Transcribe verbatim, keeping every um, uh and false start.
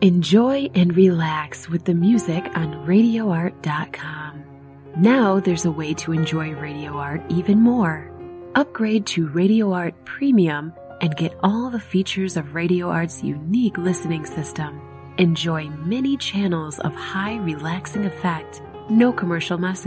Enjoy and relax with the music on radio art dot com. Now there's a way to enjoy Radio Art even more. Upgrade to Radio Art Premium and get all the features of Radio Art's unique listening system. Enjoy many channels of high relaxing effect, no commercial message.